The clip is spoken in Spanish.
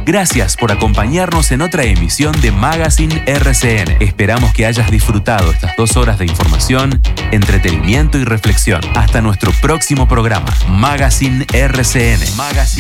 Gracias por acompañarnos en otra emisión de Magazine RCN. Esperamos que hayas disfrutado estas 2 horas de información, entretenimiento y reflexión. Hasta nuestro próximo programa, Magazine RCN.